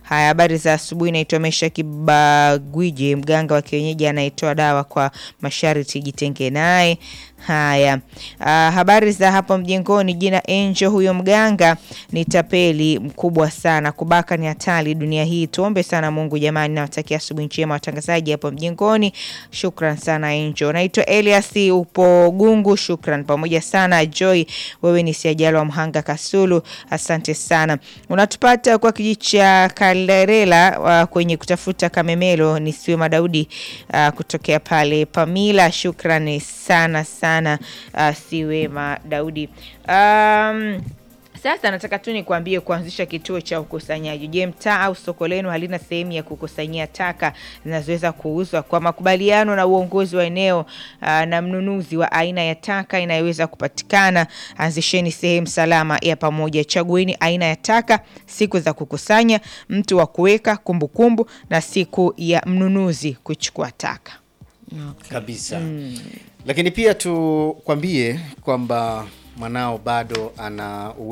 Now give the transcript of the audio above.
Haya, habari za asubuhi, naitwa Mesha Kibagwije, mganga wa kienyeji anayetoa dawa kwa masharti, jitenge naye. Haya, habari za hapo mjengoni, jina Angel. Huyo mganga ni tapeli mkubwa sana, kubaka ni hatari dunia hii. Tuombe sana Mungu jamani. Nawatakia asubuhi njema watangazaji hapo mjengoni. Shukran sana Angel. Naitwa Elias, upo Gungu, shukran pamoja sana. Joy, wewe ni Siajalo wa Mhanga Kasulu, asante sana. Unatupata kwa kijiji cha Kalerela kwenye kutafuta Kamemelo, ni Siwema Daudi kutokea pale Pamila, shukrani sana Siwema Daudi. Sasa nataka tu nikwambie, kuanzisha kituo cha ukusanyaji. Je, mtaa au soko lenu halina sehemu ya kukusanyia taka zinazoweza kuuzwa? Kwa makubaliano na uongozi wa eneo na mnunuzi wa aina ya taka inayoweza kupatikana, anzisheni sehemu salama ya pamoja. Chagueni aina ya taka, siku za kukusanya, mtu wa kuweka kumbukumbu na siku ya mnunuzi kuchukua taka. Okay. Kabisa. Lakini pia tukwambie kwamba mwanao bado ana